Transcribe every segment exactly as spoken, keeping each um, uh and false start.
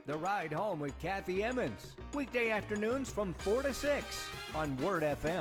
The Ride Home with Kathy Emmons. Weekday afternoons from four to six on Word F M.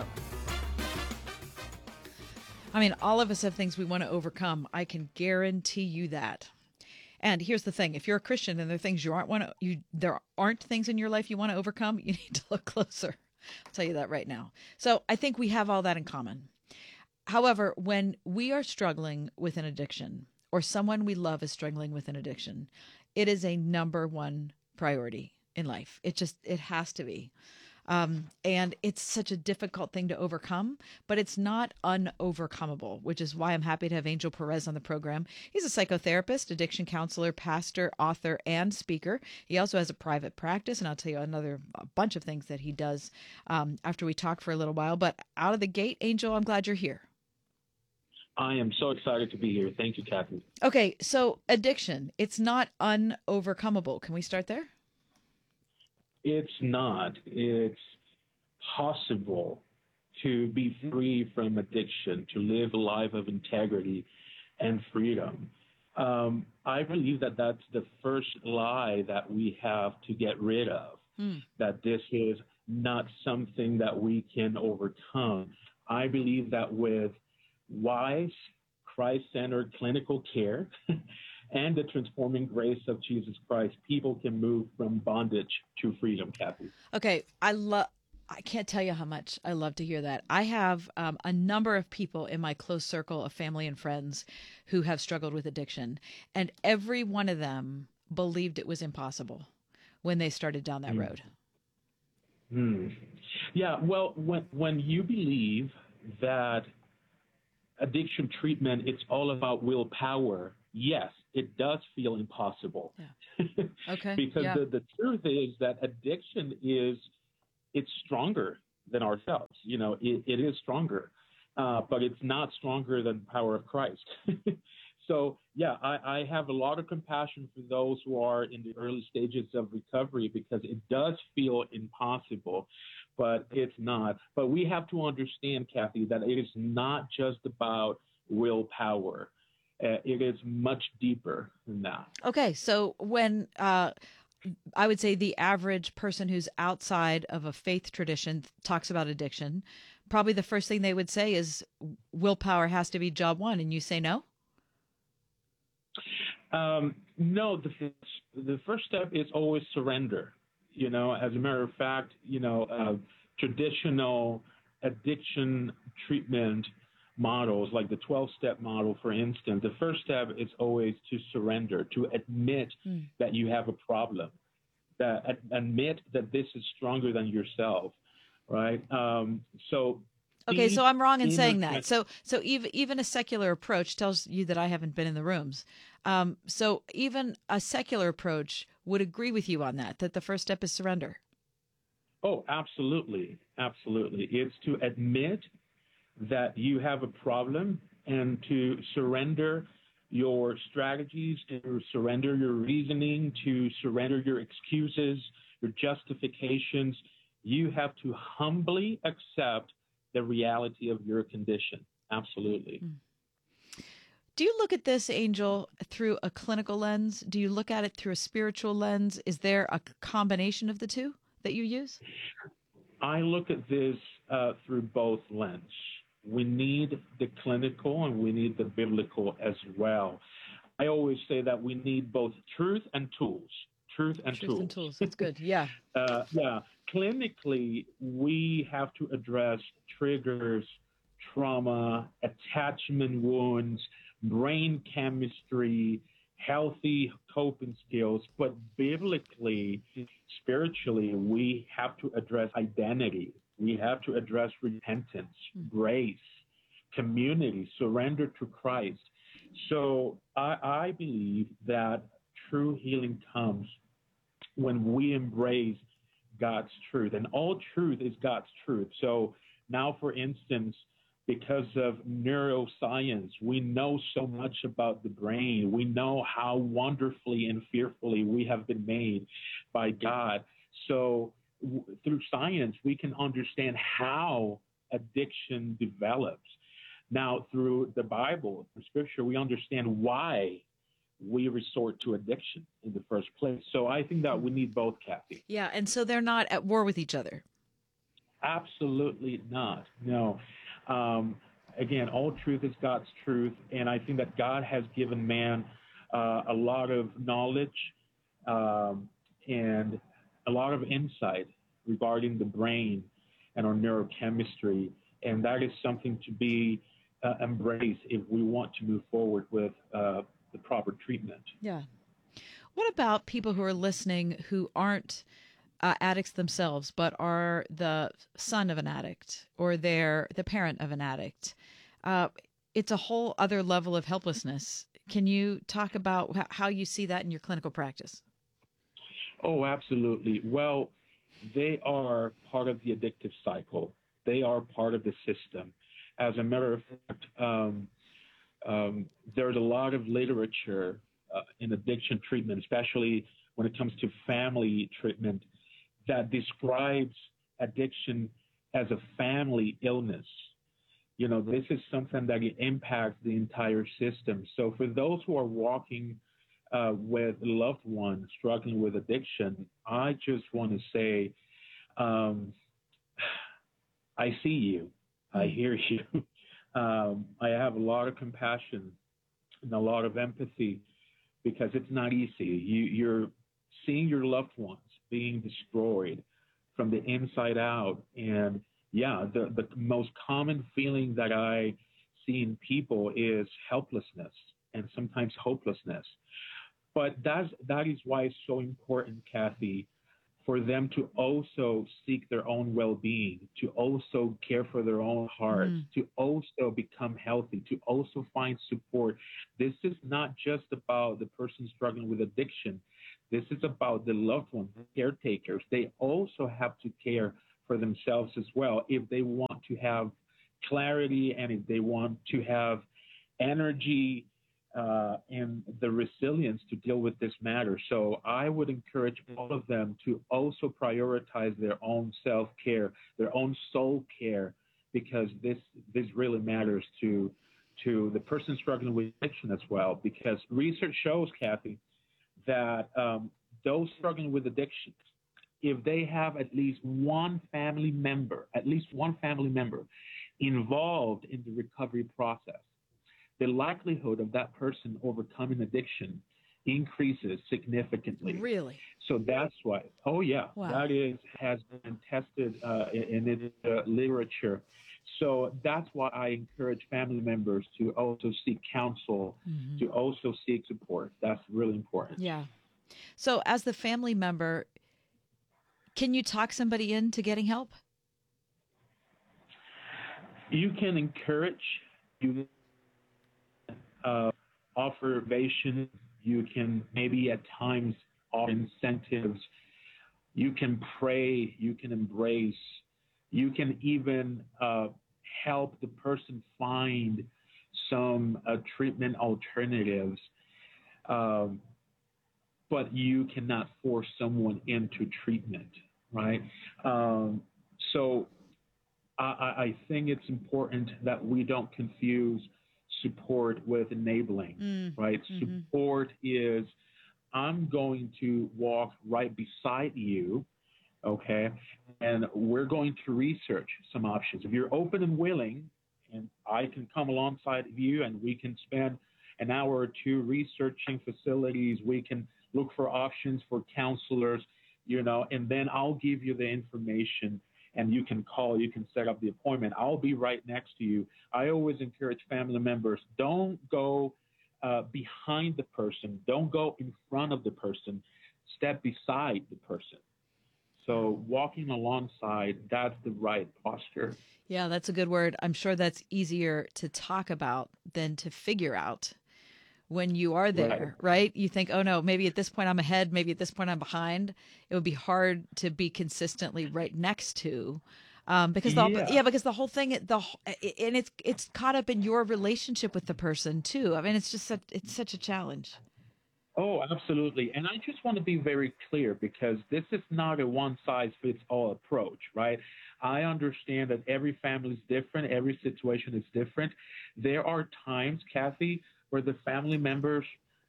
I mean, all of us have things we want to overcome. I can guarantee you that. And here's the thing. If you're a Christian and there are things you aren't want to, you, there aren't things in your life you want to overcome, you need to look closer. I'll tell you that right now. So I think we have all that in common. However, when we are struggling with an addiction or someone we love is struggling with an addiction, it is a number one priority in life. It just, it has to be. Um, and it's such a difficult thing to overcome, but it's not unovercomable, which is why I'm happy to have Angel Perez on the program. He's a psychotherapist, addiction counselor, pastor, author, and speaker. He also has a private practice, and I'll tell you another a bunch of things that he does um, after we talk for a little while. But out of the gate, Angel, I'm glad you're here. I am so excited to be here. Thank you, Kathy. Okay, so addiction, it's not unovercomable. Can we start there? It's not. It's possible to be free from addiction, to live a life of integrity and freedom. Um, I believe that that's the first lie that we have to get rid of, mm. that this is not something that we can overcome. I believe that with wise, Christ-centered clinical care and the transforming grace of Jesus Christ, people can move from bondage to freedom, Kathy. Okay, I love. I can't tell you how much I love to hear that. I have um, a number of people in my close circle of family and friends who have struggled with addiction, and every one of them believed it was impossible when they started down that mm. road. Mm. Yeah, well, when when you believe that addiction treatment, it's all about willpower, yes, it does feel impossible. Yeah. Okay. Because yeah. the, the truth is that addiction is, it's stronger than ourselves. You know, it, it is stronger, uh, but it's not stronger than the power of Christ. So, yeah, I, I have a lot of compassion for those who are in the early stages of recovery because it does feel impossible, but it's not. But we have to understand, Kathy, that it is not just about willpower. Uh, it is much deeper than that. Okay, so when uh, I would say the average person who's outside of a faith tradition talks about addiction, probably the first thing they would say is willpower has to be job one, and you say no? Um, no, the, the first step is always surrender. You know, as a matter of fact, you know, uh, traditional addiction treatment models, like the twelve-step model, for instance, the first step is always to surrender, to admit mm. that you have a problem, that ad- admit that this is stronger than yourself, right? Um, so. Okay, so I'm wrong in saying that. So, so even even a secular approach tells you that I haven't been in the rooms. Um, so even a secular approach would agree with you on that, that the first step is surrender. Oh, absolutely. Absolutely. It's to admit that you have a problem and to surrender your strategies, to surrender your reasoning, to surrender your excuses, your justifications. You have to humbly accept the reality of your condition. Absolutely. Do you look at this, Angel, through a clinical lens? Do you look at it through a spiritual lens? Is there a combination of the two that you use? I look at this uh, through both lenses. We need the clinical and we need the biblical as well. I always say that we need both truth and tools. Truth and truth tools. and tools. That's good. Yeah. uh, yeah. Clinically, we have to address triggers, trauma, attachment wounds, brain chemistry, healthy coping skills. But biblically, spiritually, we have to address identity. We have to address repentance, mm-hmm. grace, community, surrender to Christ. So I, I believe that true healing comes when we embrace God's truth. And all truth is God's truth. So now, for instance, because of neuroscience, we know so much about the brain. We know how wonderfully and fearfully we have been made by God. So w- through science, we can understand how addiction develops. Now, through the Bible, through Scripture, we understand why we resort to addiction in the first place. So I think that we need both, Kathy. Yeah, and so they're not at war with each other. Absolutely not. No. Um, again, all truth is God's truth, and I think that God has given man uh, a lot of knowledge um, and a lot of insight regarding the brain and our neurochemistry, and that is something to be uh, embraced if we want to move forward with uh, the proper treatment. Yeah. What about people who are listening who aren't uh, addicts themselves, but are the son of an addict or they're the parent of an addict? Uh, it's a whole other level of helplessness. Can you talk about h- how you see that in your clinical practice? Oh, absolutely. Well, they are part of the addictive cycle. They are part of the system. As a matter of fact, um, um, there's a lot of literature uh, in addiction treatment, especially when it comes to family treatment, that describes addiction as a family illness. You know, this is something that impacts the entire system. So for those who are walking uh, with loved ones struggling with addiction, I just want to say, um, I see you. I hear you. Um, I have a lot of compassion and a lot of empathy because it's not easy. You, you're seeing your loved ones being destroyed from the inside out. And yeah, the, the most common feeling that I see in people is helplessness and sometimes hopelessness. But that's, that is why it's so important, Kathy, for them to also seek their own well-being, to also care for their own hearts, mm. to also become healthy, to also find support. This is not just about the person struggling with addiction. This is about the loved ones, the caretakers. They also have to care for themselves as well if they want to have clarity and if they want to have energy Uh, and the resilience to deal with this matter. So I would encourage all of them to also prioritize their own self-care, their own soul care, because this this really matters to to the person struggling with addiction as well. Because research shows, Kathy, that um, those struggling with addiction, if they have at least one family member, at least one family member involved in the recovery process, the likelihood of that person overcoming addiction increases significantly. Really? So that's why, oh yeah, wow. that is has been tested uh, in, in the uh, literature. So that's why I encourage family members to also seek counsel, mm-hmm. to also seek support. That's really important. Yeah. So as the family member, can you talk somebody into getting help? You can encourage, you Uh, offer motivation. You can maybe at times offer incentives. You can pray. You can embrace. You can even uh, help the person find some uh, treatment alternatives. Um, but you cannot force someone into treatment, right? Um, so I, I think it's important that we don't confuse support with enabling, mm, right? Mm-hmm. Support is, I'm going to walk right beside you, okay? And we're going to research some options. If you're open and willing, and I can come alongside of you and we can spend an hour or two researching facilities, we can look for options for counselors, you know, and then I'll give you the information and you can call, you can set up the appointment. I'll be right next to you. I always encourage family members, don't go uh, behind the person. Don't go in front of the person. Step beside the person. So walking alongside, that's the right posture. Yeah, that's a good word. I'm sure that's easier to talk about than to figure out when you are there, right. right? You think, oh no, maybe at this point I'm ahead, maybe at this point I'm behind. It would be hard to be consistently right next to, um, because the yeah. yeah, because the whole thing, the and it's it's caught up in your relationship with the person too. I mean, it's just such, it's such a challenge. Oh, absolutely. And I just want to be very clear because this is not a one-size-fits-all approach, right? I understand that every family is different. Every situation is different. There are times, Kathy, where the family members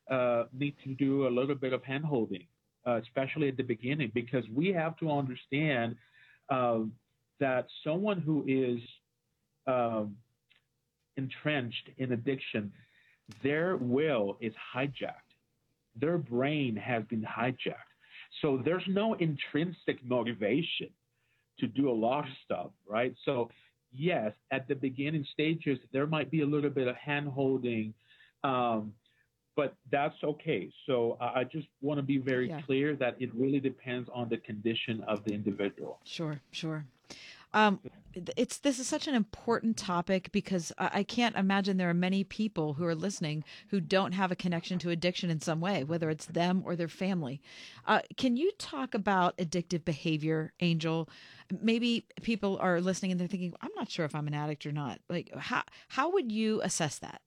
uh, need to do a little bit of handholding, uh, especially at the beginning, because we have to understand um, that someone who is um, entrenched in addiction, their will is hijacked. Their brain has been hijacked. So there's no intrinsic motivation to do a lot of stuff, right? So yes, at the beginning stages, there might be a little bit of hand-holding, um, but that's okay. So I I just want to be very Yeah. clear that it really depends on the condition of the individual. Sure, sure. Um, it's this is such an important topic because I, I can't imagine there are many people who are listening who don't have a connection to addiction in some way, whether it's them or their family. Uh, can you talk about addictive behavior, Angel? Maybe people are listening and they're thinking, "I'm not sure if I'm an addict or not." Like, how how would you assess that?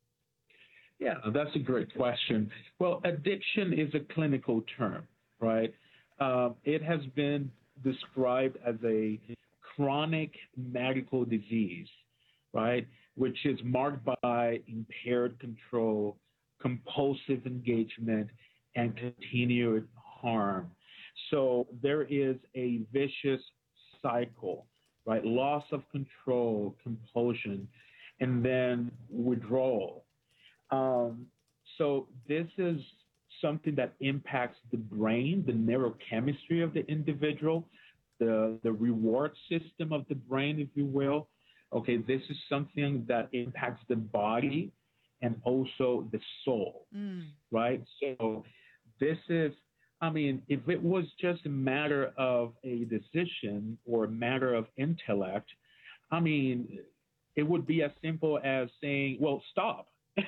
Yeah, that's a great question. Well, addiction is a clinical term, right? Um, it has been described as a chronic medical disease, right? Which is marked by impaired control, compulsive engagement, and continued harm. So there is a vicious cycle, right? Loss of control, compulsion, and then withdrawal. Um, so this is something that impacts the brain, the neurochemistry of the individual, the, the reward system of the brain, if you will. Okay, this is something that impacts the body and also the soul, Mm. right? So this is, I mean, if it was just a matter of a decision or a matter of intellect, I mean, it would be as simple as saying, well, stop.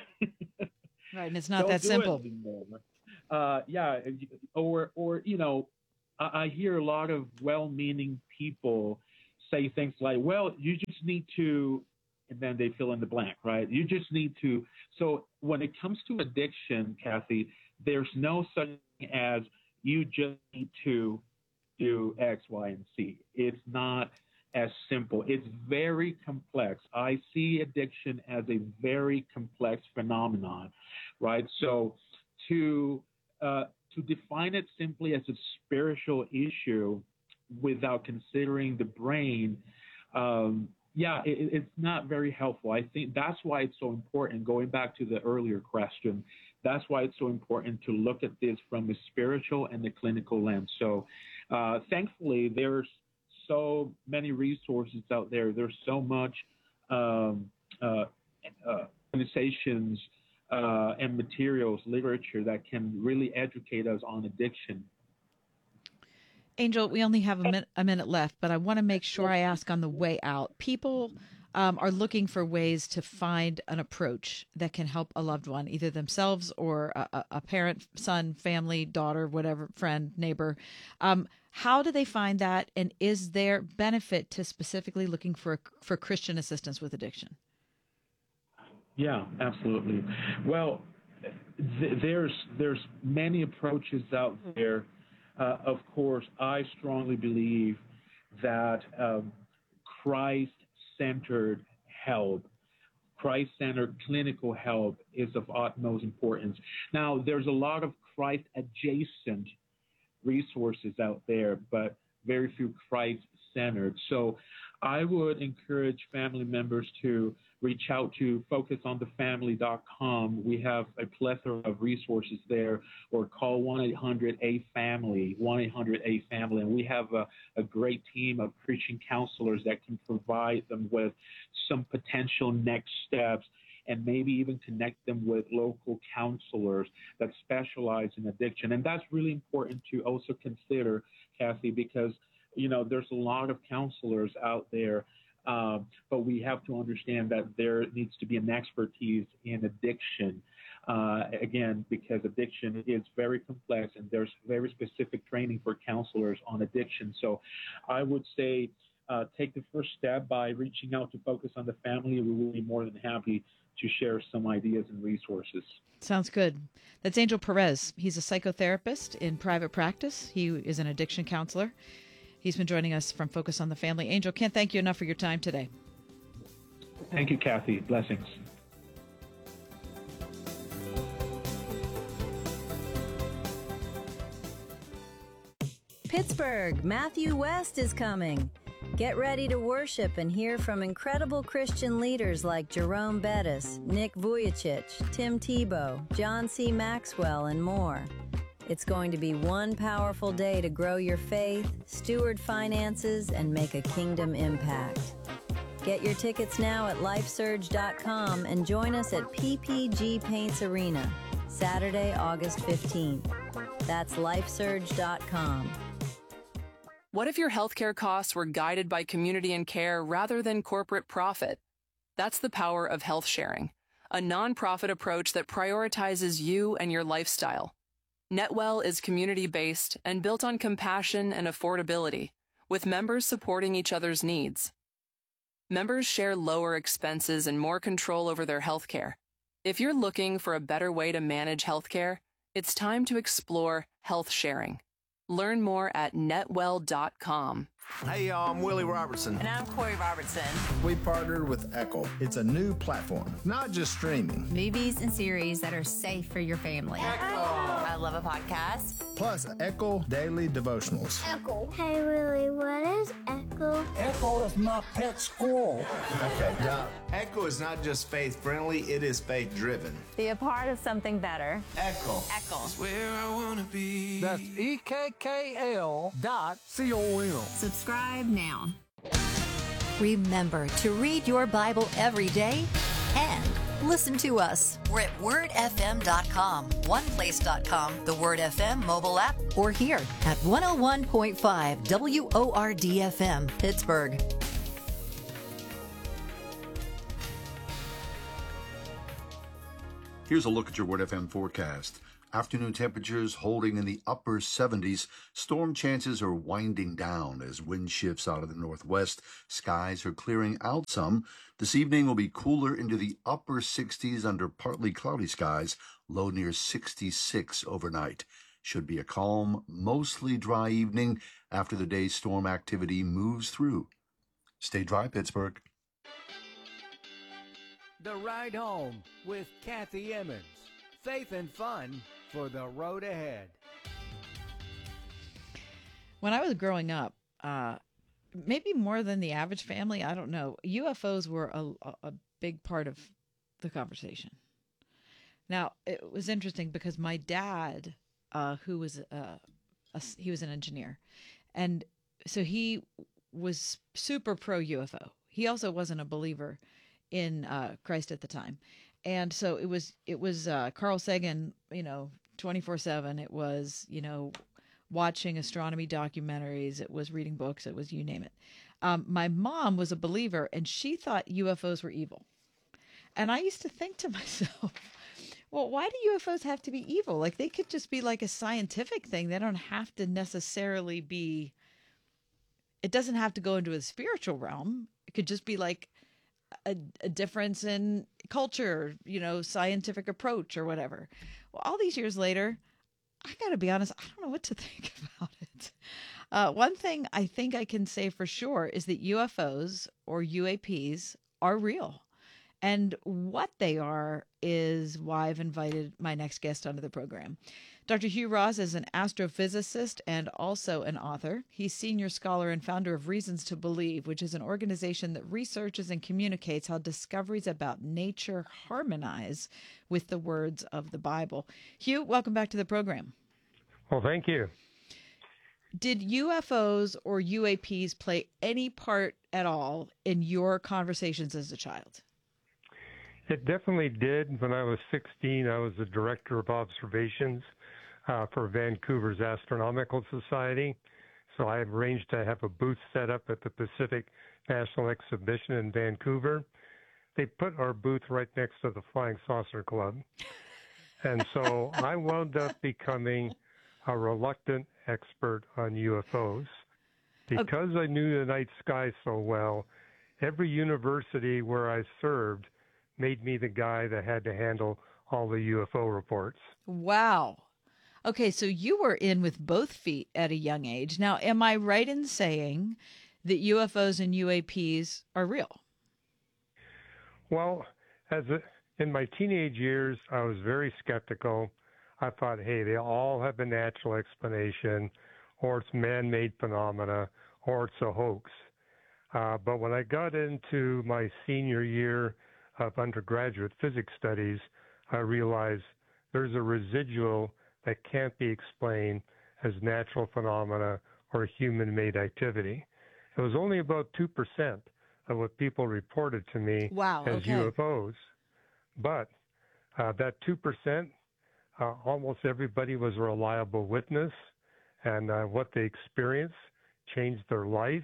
Right, and it's not Don't that do simple. it anymore. Uh, yeah, or or you know, I, I hear a lot of well-meaning people say things like, "Well, you just need to," and then they fill in the blank, right? You just need to. So when it comes to addiction, Kathy, there's no such thing as you just need to do X, Y, and Z. It's not as simple. It's very complex. I see addiction as a very complex phenomenon, right? So to uh, to define it simply as a spiritual issue without considering the brain, um, yeah, it, it's not very helpful. I think that's why it's so important. Going back to the earlier question, that's why it's so important to look at this from the spiritual and the clinical lens. So, uh, thankfully, there's so many resources out there. There's so much um, uh, uh, organizations uh, and materials, literature that can really educate us on addiction. Angel, we only have a, min- a minute left, but I want to make sure I ask on the way out. People um, are looking for ways to find an approach that can help a loved one, either themselves or a, a parent, son, family, daughter, whatever, friend, neighbor. Um, how do they find that? And is there benefit to specifically looking for for Christian assistance with addiction? Yeah, absolutely. Well, th- there's there's many approaches out there. Uh, of course, I strongly believe that um, Christ-centered help, Christ-centered clinical help is of utmost importance. Now, there's a lot of Christ-adjacent resources out there, but very few Christ-centered. So I would encourage family members to reach out to focus on the family dot com. We have a plethora of resources there, or call one eight hundred A family, one eight hundred A family. And we have a, a great team of Christian counselors that can provide them with some potential next steps and maybe even connect them with local counselors that specialize in addiction. And that's really important to also consider, Kathy, because, you know, there's a lot of counselors out there, um, but we have to understand that there needs to be an expertise in addiction. Uh, again, because addiction is very complex and there's very specific training for counselors on addiction. So I would say uh, take the first step by reaching out to Focus on the Family. We will be more than happy to share some ideas and resources. Sounds good. That's Angel Perez. He's a psychotherapist in private practice. He is an addiction counselor. He's been joining us from Focus on the Family. Angel, can't thank you enough for your time today. Thank you, Kathy. Blessings. Pittsburgh, Matthew West is coming. Get ready to worship and hear from incredible Christian leaders like Jerome Bettis, Nick Vujicic, Tim Tebow, John C. Maxwell, and more. It's going to be one powerful day to grow your faith, steward finances, and make a kingdom impact. Get your tickets now at life surge dot com and join us at P P G Paints Arena, Saturday, August fifteenth. That's life surge dot com. What if your healthcare costs were guided by community and care rather than corporate profit? That's the power of health sharing, a nonprofit approach that prioritizes you and your lifestyle. NetWell is community-based and built on compassion and affordability, with members supporting each other's needs. Members share lower expenses and more control over their healthcare. If you're looking for a better way to manage healthcare, it's time to explore health sharing. Learn more at netwell dot com. Hey, y'all, I'm Willie Robertson. And I'm Corey Robertson. We partnered with Echo. It's a new platform, not just streaming. Movies and series that are safe for your family. Echo. I love a podcast. Plus, Echo Daily Devotionals. Echo. Hey, Willie, what is Echo? Echo is my pet squirrel. Okay, now, Echo is not just faith-friendly, it is faith-driven. Be a part of something better. Echo. Echo. That's where I want to be. That's E K K L dot C O M. Subscribe now. Remember to read your Bible every day and listen to us. We're at word f m dot com, one place dot com, the Word F M mobile app, or here at one oh one point five W O R D F M, Pittsburgh. Here's a look at your Word F M forecast. Afternoon temperatures holding in the upper seventies. Storm chances are winding down as wind shifts out of the northwest. Skies are clearing out some. This evening will be cooler into the upper sixties under partly cloudy skies, low near sixty-six overnight. Should be a calm, mostly dry evening after the day's storm activity moves through. Stay dry, Pittsburgh. The Ride Home with Kathy Emmons. Faith and fun for the road ahead. When I was growing up, uh, maybe more than the average family, I don't know, U F Os were a, a big part of the conversation. Now, it was interesting because my dad, uh, who was uh, a, he was an engineer, and so he was super pro U F O. He also wasn't a believer in uh, Christ at the time. And so it was, it was uh, Carl Sagan, you know, twenty-four seven. It was, you know, watching astronomy documentaries. It was reading books. It was, you name it. Um, my mom was a believer, and she thought U F Os were evil. And I used to think to myself, well, why do U F Os have to be evil? Like, they could just be like a scientific thing. They don't have to necessarily be, it doesn't have to go into a spiritual realm. It could just be like a, a difference in culture, you know, scientific approach or whatever. Well, all these years later, I got to be honest, I don't know what to think about it. Uh, one thing I think I can say for sure is that U F Os or U A Ps are real. And what they are is why I've invited my next guest onto the program. Doctor Hugh Ross is an astrophysicist and also an author. He's senior scholar and founder of Reasons to Believe, which is an organization that researches and communicates how discoveries about nature harmonize with the words of the Bible. Hugh, welcome back to the program. Well, thank you. Did U F Os or U A Ps play any part at all in your conversations as a child? It definitely did. When I was sixteen, I was the director of observations uh, for Vancouver's Astronomical Society. So I arranged to have a booth set up at the Pacific National Exhibition in Vancouver. They put our booth right next to the Flying Saucer Club. And so I wound up becoming a reluctant expert on U F Os. Because okay. I knew the night sky so well, every university where I served made me the guy that had to handle all the U F O reports. Wow. Okay, so you were in with both feet at a young age. Now, am I right in saying that U F Os and U A Ps are real? Well, as a, in my teenage years, I was very skeptical. I thought, hey, they all have a natural explanation. or it's man-made phenomena, or it's a hoax. Uh, but when I got into my senior year of undergraduate physics studies, I realized there's a residual that can't be explained as natural phenomena or human-made activity. It was only about two percent of what people reported to me wow, as okay. U F Os. But uh, that two percent, uh, almost everybody was a reliable witness, and uh, what they experienced changed their life.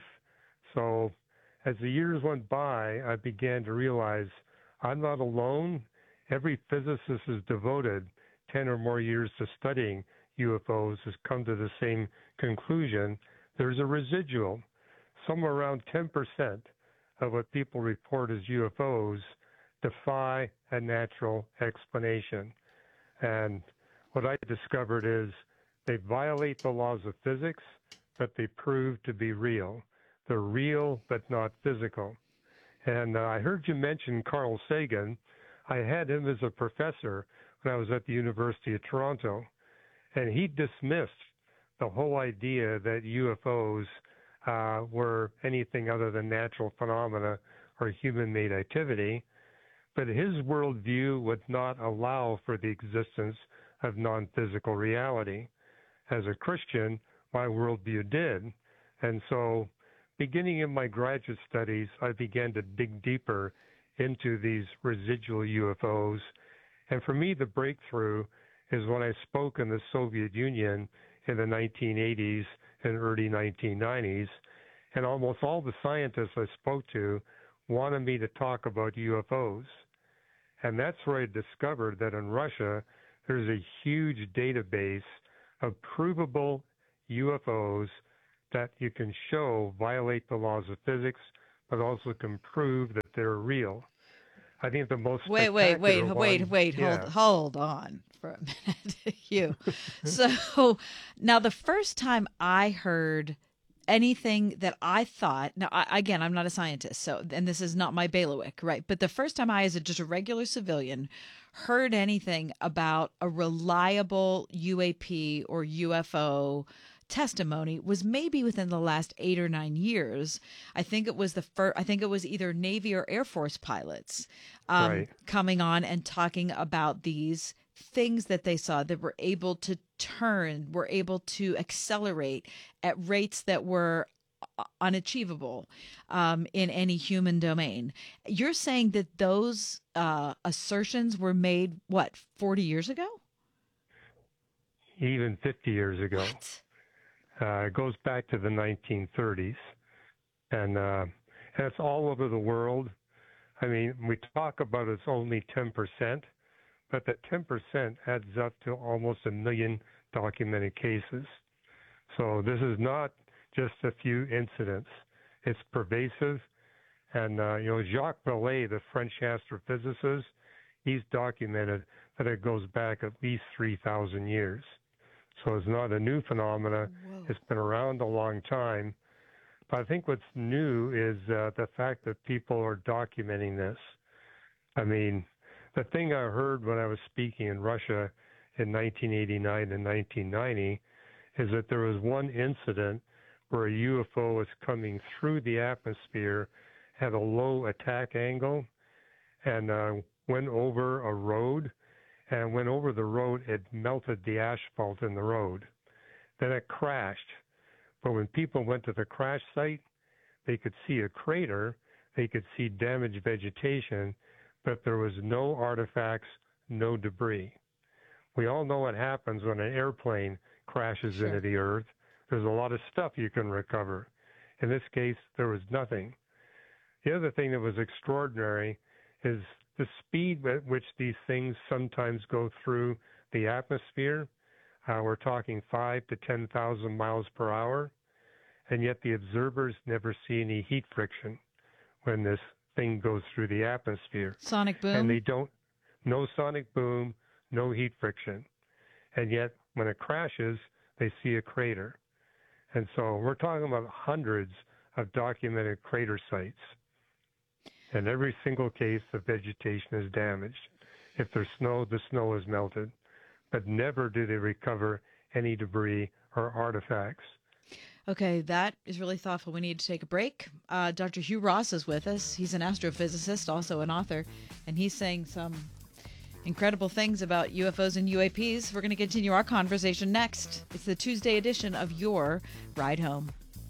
So as the years went by, I began to realize I'm not alone. Every physicist is devoted ten or more years to studying U F Os has come to the same conclusion. There's a residual, somewhere around ten percent of what people report as U F Os defy a natural explanation. And what I discovered is they violate the laws of physics, but they prove to be real. They're real, but not physical. And uh, I heard you mention Carl Sagan. I had him as a professor when I was at the University of Toronto, and he dismissed the whole idea that U F Os uh, were anything other than natural phenomena or human-made activity. But his worldview would not allow for the existence of non-physical reality. As a Christian, my worldview did. And so beginning in my graduate studies, I began to dig deeper into these residual U F Os. And for me, the breakthrough is when I spoke in the Soviet Union in the nineteen eighties and early nineteen nineties. And almost all the scientists I spoke to wanted me to talk about U F Os. And that's where I discovered that in Russia, there's a huge database of provable U F Os that you can show violate the laws of physics, but also can prove that they're real. I think the most wait, wait, wait, one, wait, wait, yeah. hold, hold on for a minute, you. So now, the first time I heard anything that I thought, now I, again, I'm not a scientist, so and this is not my bailiwick, right? But the first time I, as a, just a regular civilian, heard anything about a reliable U A P or U F O testimony was maybe within the last eight or nine years. I think it was the first, I think it was either Navy or Air Force pilots um, right. coming on and talking about these things that they saw that were able to turn, were able to accelerate at rates that were unachievable um, in any human domain. You're saying that those uh, assertions were made, what, forty years ago? Even fifty years ago. What? Uh, it goes back to the nineteen thirties, and, uh, and it's all over the world. I mean, we talk about it's only ten percent, but that ten percent adds up to almost a million documented cases. So this is not just a few incidents. It's pervasive. And, uh, you know, Jacques Vallée, the French astrophysicist, he's documented that it goes back at least three thousand years. So it's not a new phenomena. Whoa. It's been around a long time. But I think what's new is uh, the fact that people are documenting this. I mean, the thing I heard when I was speaking in Russia in nineteen eighty-nine and nineteen ninety is that there was one incident where a U F O was coming through the atmosphere at a low attack angle and uh, went over a road. And went over the road, it melted the asphalt in the road. Then it crashed. But when people went to the crash site, they could see a crater, they could see damaged vegetation, but there was no artifacts, no debris. We all know what happens when an airplane crashes sure. into the earth. There's a lot of stuff you can recover. In this case, there was nothing. The other thing that was extraordinary is the speed at which these things sometimes go through the atmosphere. Uh, we're talking five to ten thousand miles per hour, and yet the observers never see any heat friction when this thing goes through the atmosphere. Sonic boom. And they don't, no sonic boom, no heat friction, and yet when it crashes, they see a crater. And so we're talking about hundreds of documented crater sites. In every single case, the vegetation is damaged. If there's snow, the snow is melted. But never do they recover any debris or artifacts. Okay, that is really thoughtful. We need to take a break. Uh, Doctor Hugh Ross is with us. He's an astrophysicist, also an author, and he's saying some incredible things about U F Os and U A Ps. We're going to continue our conversation next. It's the Tuesday edition of Your Ride Home.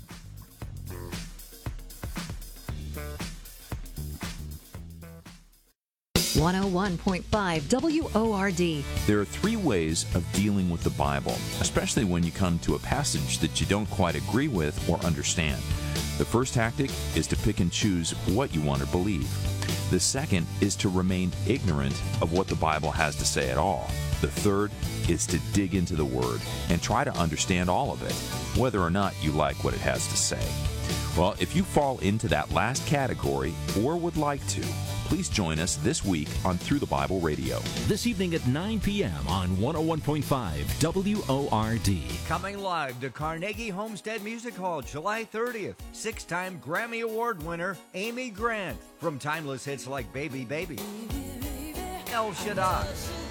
one oh one point five W O R D. There are three ways of dealing with the Bible, especially when you come to a passage that you don't quite agree with or understand. The first tactic is to pick and choose what you want to believe. The second is to remain ignorant of what the Bible has to say at all. The third is to dig into the Word and try to understand all of it, whether or not you like what it has to say. Well, if you fall into that last category or would like to, please join us this week on Through the Bible Radio. This evening at nine p.m. on one oh one point five W O R D. Coming live to Carnegie Homestead Music Hall July thirtieth. Six-time Grammy Award winner Amy Grant. From timeless hits like Baby Baby, El Shaddai,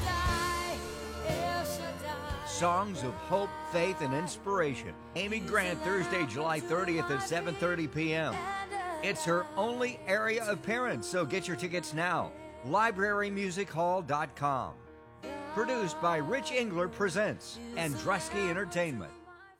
songs of hope, faith, and inspiration. Amy Grant, Thursday, July thirtieth at seven thirty p.m. It's her only area appearance, so get your tickets now. library music hall dot com. Produced by Rich Engler Presents and Drusky Entertainment.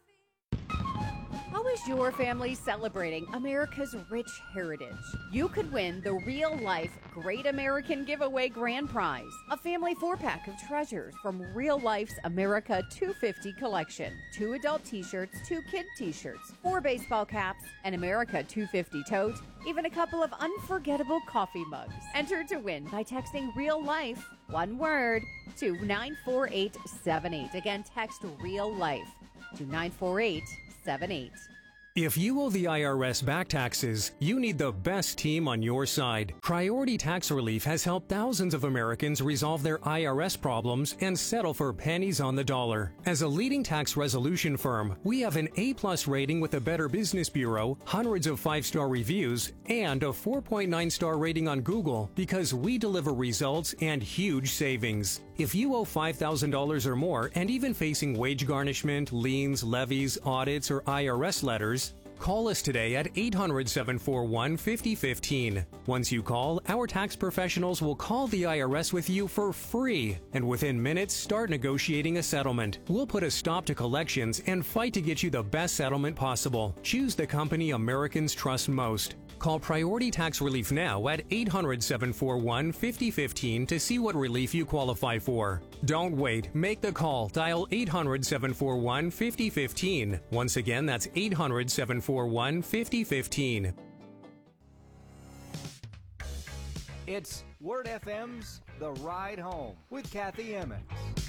How is your family celebrating America's rich heritage? You could win the real-life Great American Giveaway Grand Prize, a family four-pack of treasures from Real Life's America two fifty collection. Two adult t-shirts, two kid t-shirts, four baseball caps, an America two fifty tote, even a couple of unforgettable coffee mugs. Enter to win by texting Real Life, one word, to nine four eight seven eight. Again, text Real Life to nine four eight seven eight. If you owe the I R S back taxes, you need the best team on your side. Priority Tax Relief has helped thousands of Americans resolve their I R S problems and settle for pennies on the dollar. As a leading tax resolution firm, we have an A-plus rating with the Better Business Bureau, hundreds of five-star reviews, and a four point nine star rating on Google because we deliver results and huge savings. If you owe five thousand dollars or more and even facing wage garnishment, liens, levies, audits, or I R S letters, call us today at eight hundred, seven four one, five oh one five. Once you call, our tax professionals will call the I R S with you for free, and within minutes start negotiating a settlement. We'll put a stop to collections and fight to get you the best settlement possible. Choose the company Americans trust most. Call Priority Tax Relief now at eight hundred, seven four one, five oh one five to see what relief you qualify for. Don't wait. Make the call. Dial eight hundred, seven four one, five oh one five. Once again, that's eight hundred, seven four one, five oh one five. It's Word F M's The Ride Home with Kathy Emmons.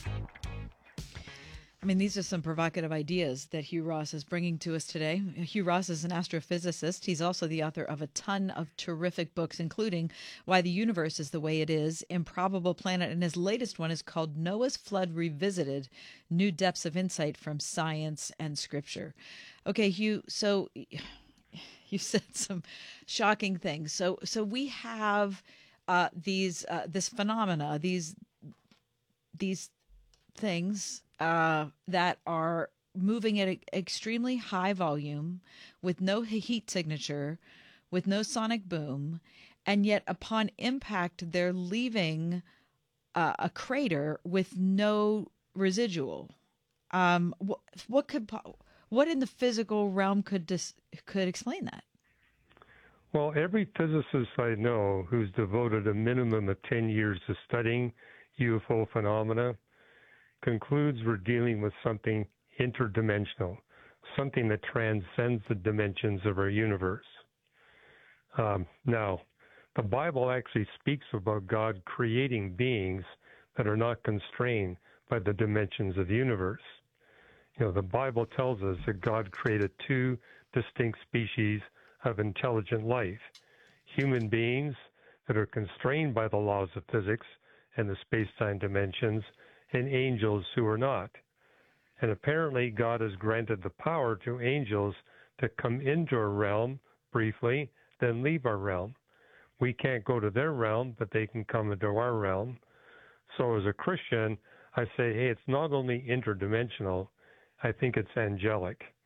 I mean, these are some provocative ideas that Hugh Ross is bringing to us today. Hugh Ross is an astrophysicist. He's also the author of a ton of terrific books, including Why the Universe is the Way It Is, Improbable Planet, and his latest one is called Noah's Flood Revisited, New Depths of Insight from Science and Scripture. Okay, Hugh, so you said some shocking things. So so we have uh, these uh, this phenomena, these these things Uh, that are moving at an extremely high volume with no heat signature, with no sonic boom, and yet upon impact, they're leaving uh, a crater with no residual. Um, what, what could, what in the physical realm could dis, could explain that? Well, every physicist I know who's devoted a minimum of ten years to studying U F O phenomena concludes we're dealing with something interdimensional, something that transcends the dimensions of our universe. Um, now, the Bible actually speaks about God creating beings that are not constrained by the dimensions of the universe. You know, the Bible tells us that God created two distinct species of intelligent life, human beings that are constrained by the laws of physics and the space-time dimensions, and angels who are not. And apparently God has granted the power to angels to come into our realm briefly, then leave our realm. We can't go to their realm, but they can come into our realm. So as a Christian, I say, hey, it's not only interdimensional, I think it's angelic.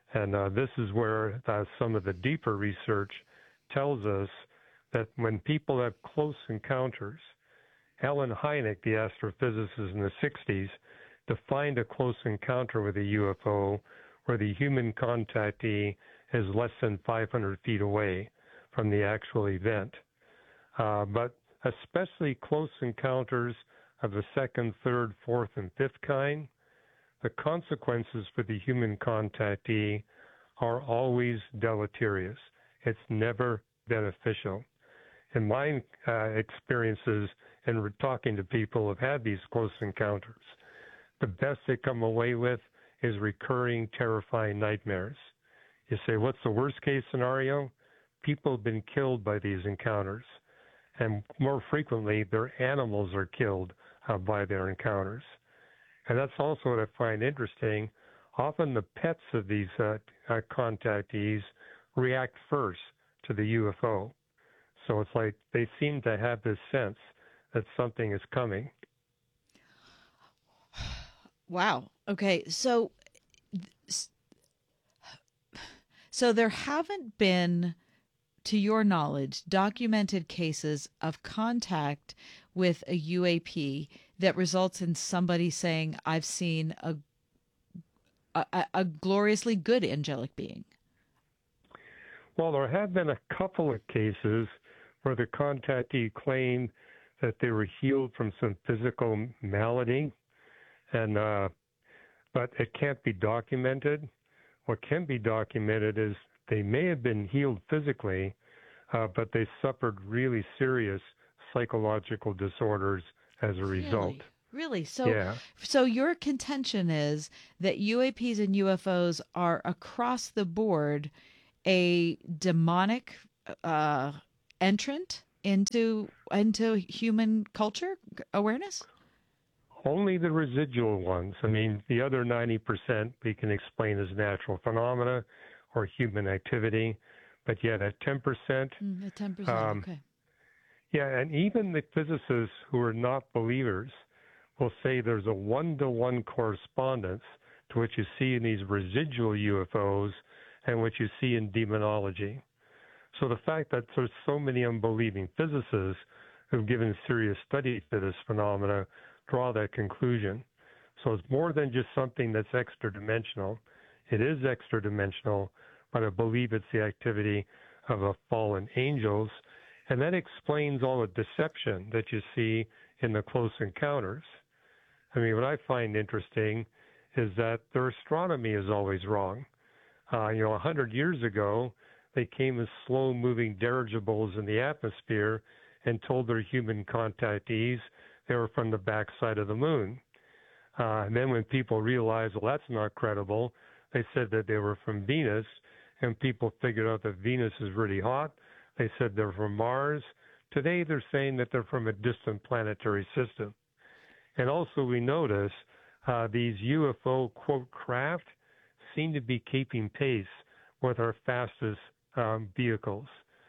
And uh, this is where uh, some of the deeper research tells us that when people have close encounters, Ellen Hynek, the astrophysicist in the sixties, defined a close encounter with a U F O where the human contactee is less than five hundred feet away from the actual event. Uh, but especially close encounters of the second, third, fourth, and fifth kind, the consequences for the human contactee are always deleterious. It's never beneficial. In my uh, experiences and in talking to people who have had these close encounters, the best they come away with is recurring, terrifying nightmares. You say, what's the worst case scenario? People have been killed by these encounters. And more frequently, their animals are killed uh, by their encounters. And that's also what I find interesting. Often the pets of these uh, uh, contactees react first to the U F O. So it's like they seem to have this sense that something is coming. Wow. Okay. So, so there haven't been, to your knowledge, documented cases of contact with a U A P that results in somebody saying, I've seen a, a, a gloriously good angelic being. Well, there have been a couple of cases where the contactee claimed that they were healed from some physical malady, and uh, but it can't be documented. What can be documented is they may have been healed physically, uh, but they suffered really serious psychological disorders as a result. Really? Really? So, yeah. so your contention is that U A Ps and U F Os are across the board a demonic uh, entrant into into human culture awareness? Only the residual ones. I mean, the other ninety percent we can explain as natural phenomena or human activity, but yet at ten percent. Mm, at ten percent, um, okay. Yeah, and even the physicists who are not believers will say there's a one-to-one correspondence to what you see in these residual U F Os and what you see in demonology. So the fact that there's so many unbelieving physicists who've given serious study to this phenomena draw that conclusion. So it's more than just something that's extra-dimensional. It is extra-dimensional, but I believe it's the activity of a fallen angels, and that explains all the deception that you see in the close encounters. I mean, what I find interesting is that their astronomy is always wrong. Uh, you know, a hundred years ago, they came as slow-moving dirigibles in the atmosphere and told their human contactees they were from the backside of the moon. Uh, and then when people realized, well, that's not credible, they said that they were from Venus, and people figured out that Venus is really hot. They said they're from Mars. Today, they're saying that they're from a distant planetary system. And also, we notice uh, these U F O, quote, craft seem to be keeping pace with our fastest um, vehicles.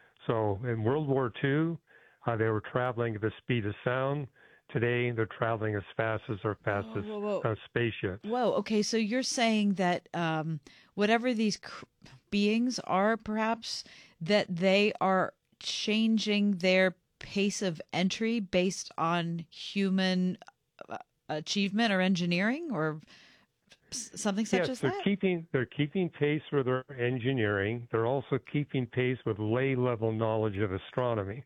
So in World War Two, uh, they were traveling at the speed of sound. Today, they're traveling as fast as our fastest whoa, whoa, whoa. Uh, spaceship. Whoa, okay, so you're saying that um, whatever these cr- beings are, perhaps, that they are changing their pace of entry based on human uh, achievement or engineering or something such yes, as they're that? keeping they're keeping pace with their engineering. They're also keeping pace with lay level knowledge of astronomy.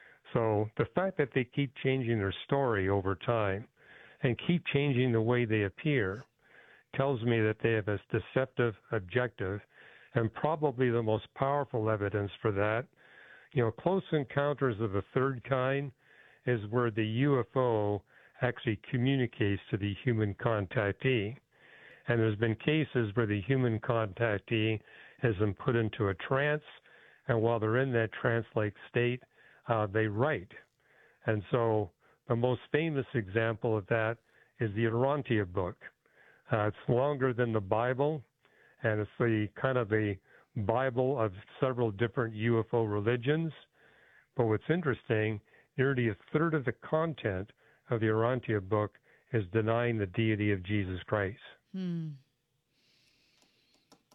So the fact that they keep changing their story over time and keep changing the way they appear tells me that they have a deceptive objective, and probably the most powerful evidence for that, you know, close encounters of the third kind is where the U F O actually communicates to the human contactee. And there's been cases where the human contactee has been put into a trance, and while they're in that trance-like state, uh, they write. And so the most famous example of that is the Urantia book. Uh, it's longer than the Bible, and it's the kind of the Bible of several different U F O religions. But what's interesting, nearly a third of the content of the Urantia book is denying the deity of Jesus Christ. Hmm.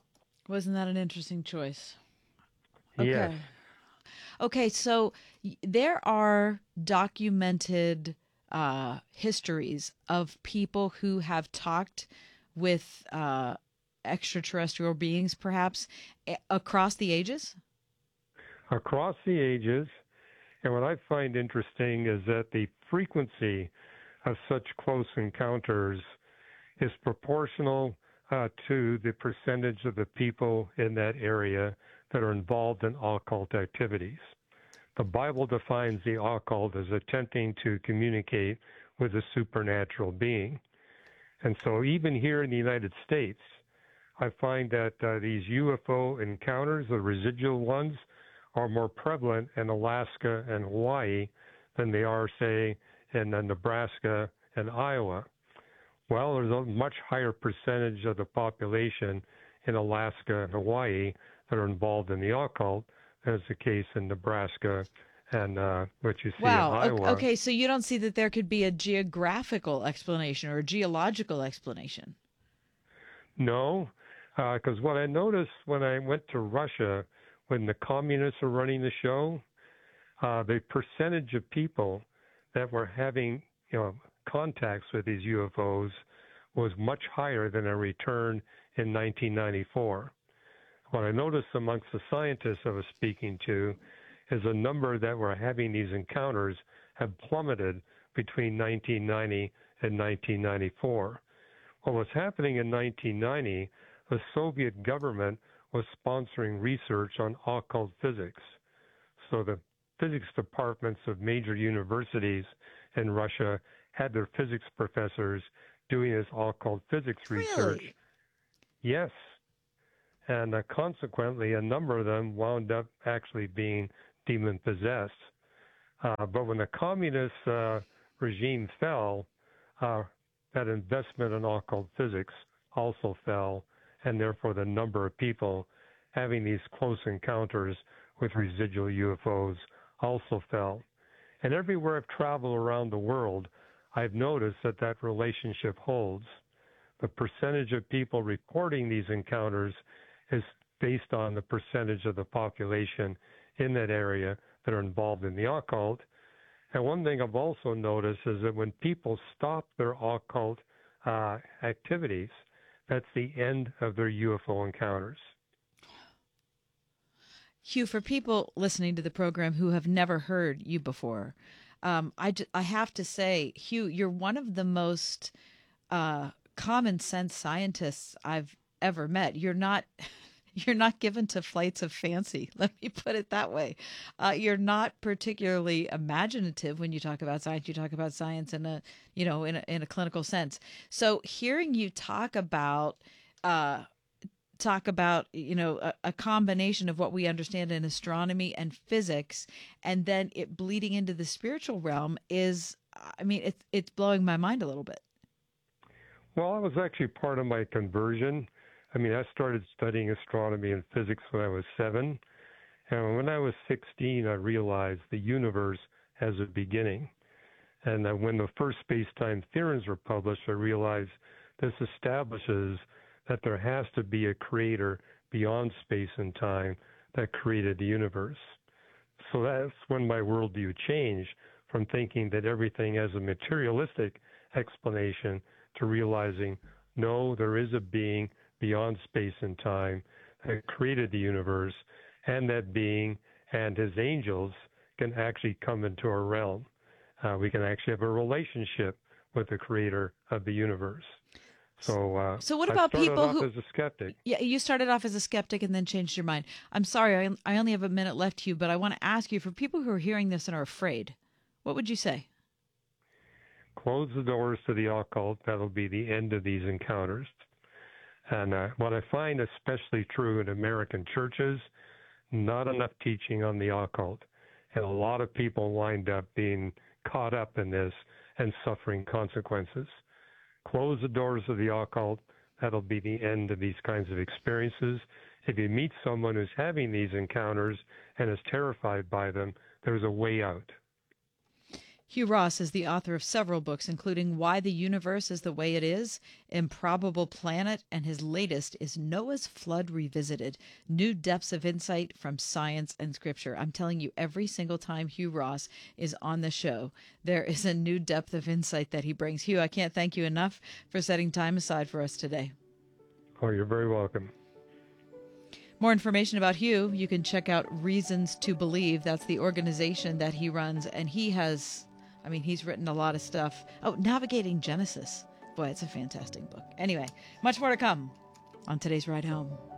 Wasn't that an interesting choice? Okay. Yes. Okay, so y- there are documented uh, histories of people who have talked with uh, extraterrestrial beings, perhaps, a- across the ages? Across the ages. And what I find interesting is that the frequency of such close encounters is proportional uh, to the percentage of the people in that area that are involved in occult activities. The Bible defines the occult as attempting to communicate with a supernatural being. And so even here in the United States, I find that uh, these U F O encounters, the residual ones, are more prevalent in Alaska and Hawaii than they are, say, in uh, Nebraska and Iowa. Well, there's a much higher percentage of the population in Alaska and Hawaii that are involved in the occult than is the case in Nebraska and uh, what you see Wow. in o- Iowa. Okay, so you don't see that there could be a geographical explanation or a geological explanation? No, because what I noticed when I went to Russia, when the communists were running the show, uh, the percentage of people that were having, you know, contacts with these U F Os was much higher than a return in nineteen ninety-four. What I noticed amongst the scientists I was speaking to is the number that were having these encounters have plummeted between nineteen ninety and nineteen ninety-four. What was happening in nineteen ninety, the Soviet government was sponsoring research on occult physics. So the physics departments of major universities in Russia had their physics professors doing this occult physics research. Really? Yes. And uh, consequently, a number of them wound up actually being demon-possessed. Uh, but when the communist uh, regime fell, uh, that investment in occult physics also fell, and therefore the number of people having these close encounters with residual U F Os also fell. And everywhere I've traveled around the world, I've noticed that that relationship holds. The percentage of people reporting these encounters is based on the percentage of the population in that area that are involved in the occult. And one thing I've also noticed is that when people stop their occult uh, activities, that's the end of their U F O encounters. Hugh, for people listening to the program who have never heard you before, um, I, j- I have to say, Hugh, you're one of the most uh, common sense scientists I've ever met. You're not you're not given to flights of fancy. Let me put it that way. Uh, you're not particularly imaginative when you talk about science. You talk about science in a you know in a, in a clinical sense. So hearing you talk about uh, talk about, you know, a, a combination of what we understand in astronomy and physics, and then it bleeding into the spiritual realm is, I mean, it's, it's blowing my mind a little bit. Well, that was actually part of my conversion. I mean, I started studying astronomy and physics when I was seven. And when I was sixteen, I realized the universe has a beginning. And uh, when the first space-time theorems were published, I realized this establishes that there has to be a creator beyond space and time that created the universe. So that's when my worldview changed from thinking that everything has a materialistic explanation to realizing, no, there is a being beyond space and time that created the universe, and that being and his angels can actually come into our realm. Uh, we can actually have a relationship with the creator of the universe. So, uh, so what I about started people off who, as a skeptic? Yeah, you started off as a skeptic and then changed your mind. I'm sorry, I, I only have a minute left, Hugh, but I want to ask you, for people who are hearing this and are afraid, what would you say? Close the doors to the occult. That'll be the end of these encounters. And uh, what I find especially true in American churches, not enough teaching on the occult. And a lot of people wind up being caught up in this and suffering consequences. Close the doors of the occult. That'll be the end of these kinds of experiences. If you meet someone who's having these encounters and is terrified by them, there's a way out. Hugh Ross is the author of several books, including Why the Universe is the Way It Is, Improbable Planet, and his latest is Noah's Flood Revisited, New Depths of Insight from Science and Scripture. I'm telling you, every single time Hugh Ross is on the show, there is a new depth of insight that he brings. Hugh, I can't thank you enough for setting time aside for us today. Oh, you're very welcome. More information about Hugh, you can check out Reasons to Believe. That's the organization that he runs, and he has... I mean, he's written a lot of stuff. Oh, Navigating Genesis. Boy, it's a fantastic book. Anyway, much more to come on today's Ride Home.